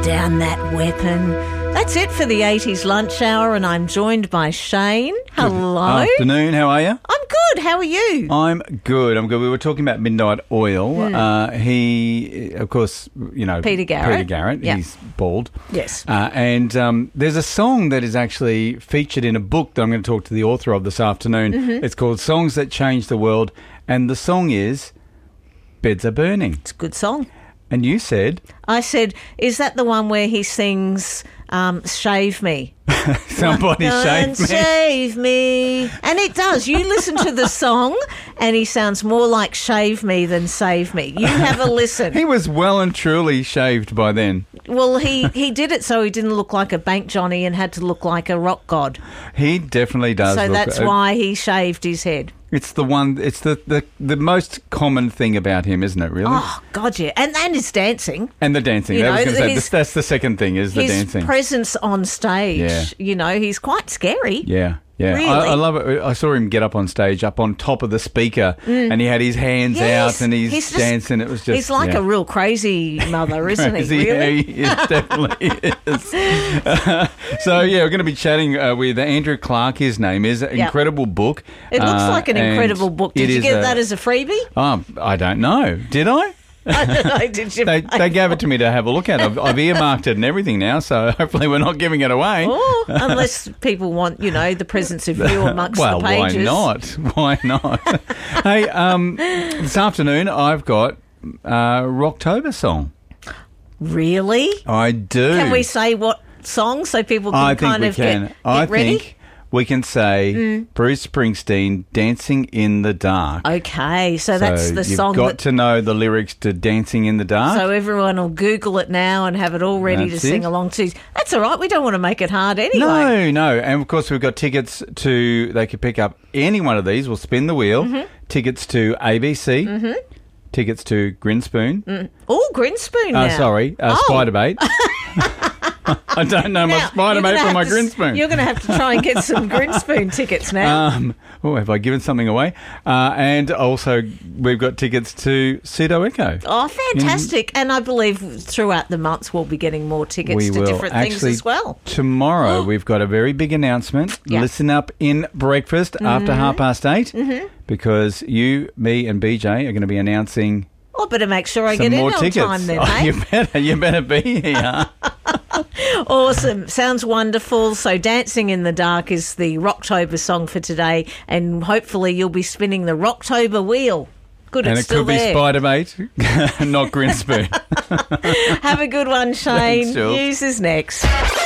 down that weapon. That's it for the 80s lunch hour, and I'm joined by Shane. Hello. Good afternoon. How are you? I'm good. How are you? I'm good. We were talking about Midnight Oil. He, of course, Peter Garrett. Yep. He's bald. Yes. And there's a song that is actually featured in a book that I'm going to talk to the author of this afternoon. Mm-hmm. It's called Songs That Changed the World, and the song is Beds Are Burning. It's a good song. And you said... I said, is that the one where he sings Shave Me? Somebody shave me. Shave me. And it does. You listen to the song and he sounds more like Shave Me than Save Me. You have a listen. He was well and truly shaved by then. Well, he did it so he didn't look like a bank Johnny and had to look like a rock god. He definitely does. So that's why he shaved his head. It's the one. It's the most common thing about him, isn't it? Really? Oh God, yeah, and his dancing. And the dancing. That's the second thing is the dancing. His presence on stage. Yeah. He's quite scary. Yeah. Yeah, really? I love it. I saw him get up on stage, up on top of the speaker, and he had his hands out and he's dancing. It was just... He's like a real crazy mother, isn't he? Really? Yeah, he definitely is. So, we're going to be chatting with Andrew Clark, his name is. Incredible book. It looks like an incredible book. Did you get that as a freebie? I don't know. Did I? I don't know, did you? They gave it to me to have a look at. I've earmarked it and everything now, so hopefully we're not giving it away. Oh, unless people want, the presence of you amongst the pages. Why not? Hey, this afternoon I've got a Rocktober song. Really? I do. Can we say what song so people can get ready? We can say Bruce Springsteen, Dancing in the Dark. Okay, so that's the song. You've got to know the lyrics to Dancing in the Dark. So everyone will Google it now and have it all ready to sing along to. That's all right. We don't want to make it hard anyway. No. And, of course, we've got tickets to... They could pick up any one of these. We'll spin the wheel. Mm-hmm. Tickets to ABC. Mm-hmm. Tickets to Grinspoon. Oh, Grinspoon now. Sorry, Spiderbait. I don't know my Spider-Mate from my Grinspoon. You're going to have to try and get some Grinspoon tickets now. Have I given something away? And also, we've got tickets to Pseudo Echo. Oh, fantastic. And I believe throughout the months we'll be getting more tickets to different things as well. Tomorrow we've got a very big announcement. Yep. Listen up in breakfast after 8:30 because you, me and BJ are going to be announcing... I better make sure I get in on time then, mate. You better be here. Awesome. Sounds wonderful. So Dancing in the Dark is the Rocktober song for today, and hopefully you'll be spinning the Rocktober wheel. Good, and it's still there. And it could be Spider-Mate, not Grinspoon. Have a good one, Shane. Thanks, Jules. News is next.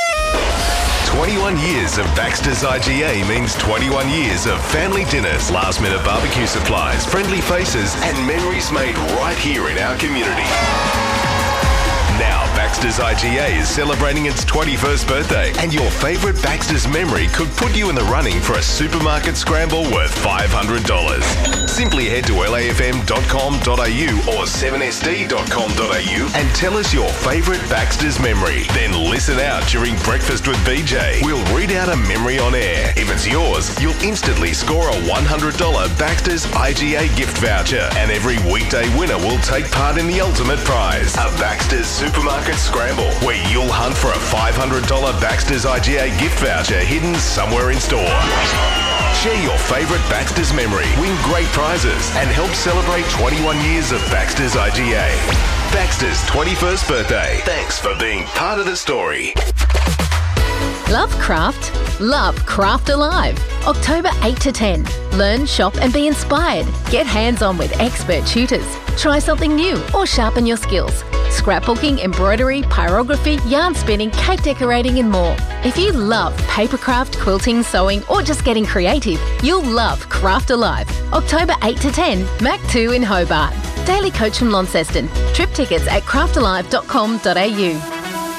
21 years of Baxter's IGA means 21 years of family dinners, last-minute barbecue supplies, friendly faces, and memories made right here in our community. Now, Baxter's IGA is celebrating its 21st birthday, and your favourite Baxter's memory could put you in the running for a supermarket scramble worth $500. Simply head to lafm.com.au or 7sd.com.au and tell us your favourite Baxter's memory. Then listen out during Breakfast with BJ. We'll read out a memory on air. If it's yours, you'll instantly score a $100 Baxter's IGA gift voucher, and every weekday winner will take part in the ultimate prize, a Baxter's Supermarket Scramble, where you'll hunt for a $500 Baxter's IGA gift voucher hidden somewhere in store. Share your favourite Baxter's memory, win great prizes, and help celebrate 21 years of Baxter's IGA. Baxter's 21st birthday. Thanks for being part of the story. Love craft? Love Craft Alive. October 8 to 10. Learn, shop and be inspired. Get hands-on with expert tutors. Try something new or sharpen your skills. Scrapbooking, embroidery, pyrography, yarn spinning, cake decorating and more. If you love papercraft, quilting, sewing or just getting creative, you'll love Craft Alive. October 8 to 10. Mac 2 in Hobart. Daily coach from Launceston. Trip tickets at craftalive.com.au.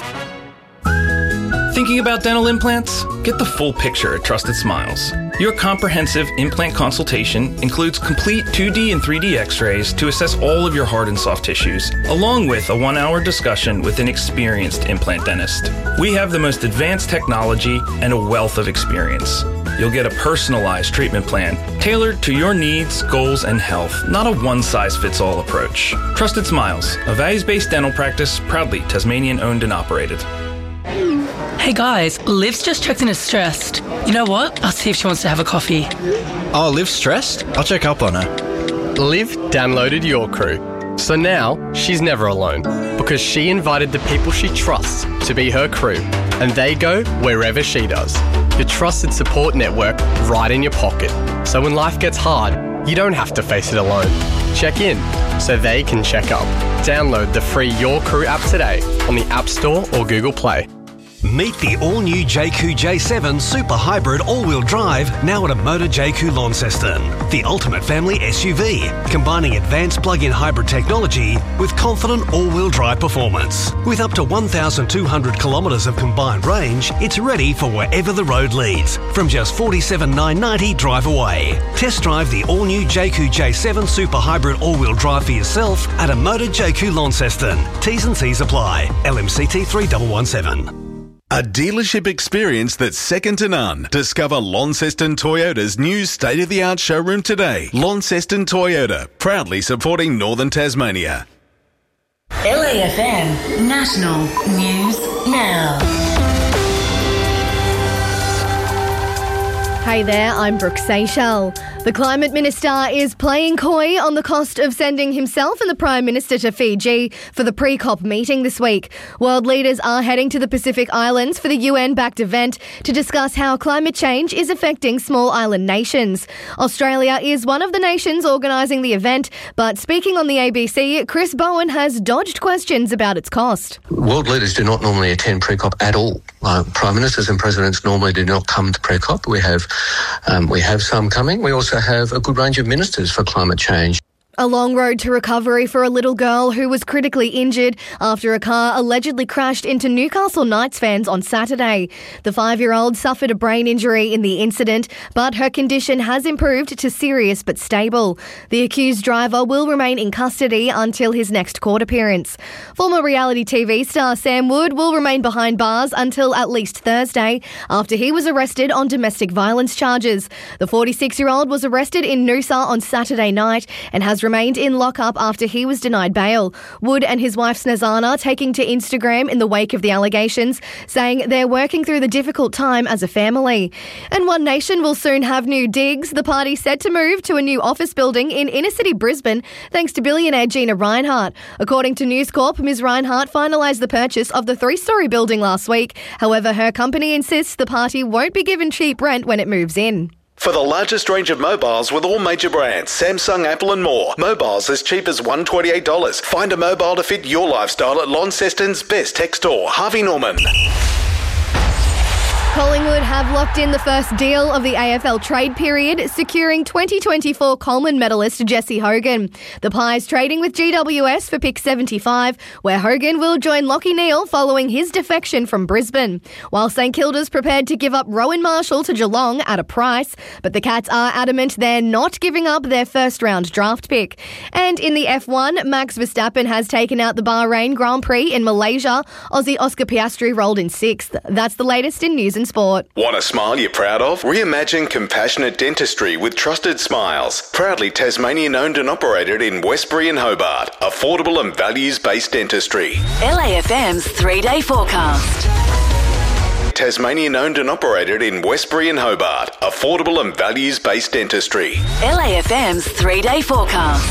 Thinking about dental implants? Get the full picture at Trusted Smiles. Your comprehensive implant consultation includes complete 2D and 3D x-rays to assess all of your hard and soft tissues, along with a 1-hour discussion with an experienced implant dentist. We have the most advanced technology and a wealth of experience. You'll get a personalized treatment plan tailored to your needs, goals, and health, not a one-size-fits-all approach. Trusted Smiles, a values-based dental practice, proudly Tasmanian-owned and operated. Hey guys, Liv's just checked in as stressed. You know what? I'll see if she wants to have a coffee. Oh, Liv's stressed? I'll check up on her. Liv downloaded Your Crew. So now she's never alone because she invited the people she trusts to be her crew, and they go wherever she does. Your trusted support network right in your pocket. So when life gets hard, you don't have to face it alone. Check in so they can check up. Download the free Your Crew app today on the App Store or Google Play. Meet the all-new JQ J7 Super Hybrid all-wheel drive now at a Motor JQ Launceston. The ultimate family SUV, combining advanced plug-in hybrid technology with confident all-wheel drive performance. With up to 1,200 kilometres of combined range, it's ready for wherever the road leads, from just $47,990 drive away. Test drive the all-new JQ J7 Super Hybrid all-wheel drive for yourself at a Motor JQ Launceston. T's and C's apply. LMCT 3117. A dealership experience that's second to none. Discover Launceston Toyota's new state-of-the-art showroom today. Launceston Toyota, proudly supporting Northern Tasmania. LAFM National News Now. Hey there, I'm Brooke Seychelles. The Climate Minister is playing coy on the cost of sending himself and the Prime Minister to Fiji for the pre-COP meeting this week. World leaders are heading to the Pacific Islands for the UN-backed event to discuss how climate change is affecting small island nations. Australia is one of the nations organising the event, but speaking on the ABC, Chris Bowen has dodged questions about its cost. World leaders do not normally attend pre-COP at all. Prime Ministers and Presidents normally do not come to pre-COP. We have some coming. We also have a good range of ministers for climate change. A long road to recovery for a little girl who was critically injured after a car allegedly crashed into Newcastle Knights fans on Saturday. The 5-year-old suffered a brain injury in the incident, but her condition has improved to serious but stable. The accused driver will remain in custody until his next court appearance. Former reality TV star Sam Wood will remain behind bars until at least Thursday after he was arrested on domestic violence charges. The 46-year-old was arrested in Noosa on Saturday night and has remained in lockup after he was denied bail. Wood and his wife Snezana taking to Instagram in the wake of the allegations, saying they're working through the difficult time as a family. And One Nation will soon have new digs. The party set to move to a new office building in inner-city Brisbane thanks to billionaire Gina Rinehart. According to News Corp, Ms Rinehart finalised the purchase of the 3-storey building last week. However, her company insists the party won't be given cheap rent when it moves in. For the largest range of mobiles with all major brands, Samsung, Apple and more. Mobiles as cheap as $128. Find a mobile to fit your lifestyle at Launceston's best tech store, Harvey Norman. Collingwood have locked in the first deal of the AFL trade period, securing 2024 Coleman medalist Jesse Hogan. The Pies trading with GWS for pick 75, where Hogan will join Lachie Neale following his defection from Brisbane. While St Kilda's prepared to give up Rowan Marshall to Geelong at a price, but the Cats are adamant they're not giving up their first-round draft pick. And in the F1, Max Verstappen has taken out the Bahrain Grand Prix in Malaysia. Aussie Oscar Piastri rolled in 6th. That's the latest in news and sport. Want a smile you're proud of? Reimagine compassionate dentistry with Trusted Smiles. Proudly Tasmanian owned and operated in Westbury and Hobart. Affordable and values-based dentistry. LAFM's 3-day forecast. Tasmanian owned and operated in Westbury and Hobart. Affordable and values-based dentistry. LAFM's 3-day forecast.